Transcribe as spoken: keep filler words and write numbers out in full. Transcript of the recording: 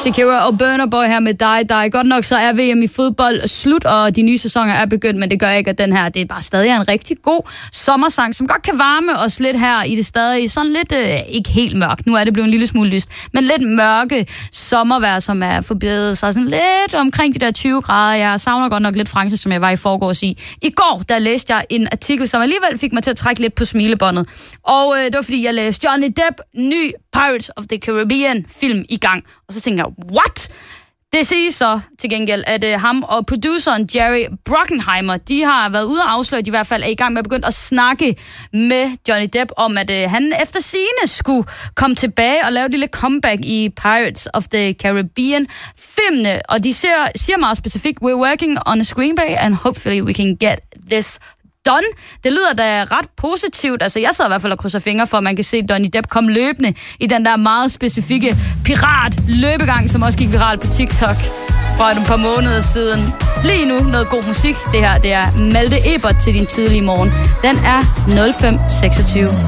Shakira og Burna Boy her med dig, dig. Godt nok så er V M i fodbold slut, og de nye sæsoner er begyndt, men det gør ikke, at den her, det er bare stadig en rigtig god sommersang, som godt kan varme os lidt her i det stadig sådan lidt, øh, ikke helt mørkt, nu er det blevet en lille smule lyst, men lidt mørke sommervejr, som er forbedret sig sådan lidt omkring de der tyve grader. Jeg savner godt nok lidt Frankrig, som jeg var i forgårs i. I går, der læste jeg en artikel, som alligevel fik mig til at trække lidt på smilebåndet, og øh, det var fordi, jeg læste Johnny Depp, ny Pirates of the Caribbean film i gang. Og så tænker jeg, what? Det siges så til gengæld, at uh, ham og produceren Jerry Bruckheimer, de har været ude og afsløre, at de i hvert fald er i gang med at begynde at snakke med Johnny Depp om, at uh, han efter sigende skulle komme tilbage og lave et lille comeback i Pirates of the Caribbean filmene. Og de siger, siger meget specifikt, we're working on a screenplay and hopefully we can get this done. Det lyder da ret positivt. Altså, jeg sidder i hvert fald og krydser fingre for, at man kan se Johnny Depp komme løbende i den der meget specifikke pirat-løbegang, som også gik viral på TikTok for et par måneder siden. Lige nu noget god musik. Det her, det er Malte Ebert til din tidlige morgen. Den er nul fem seksogtyve.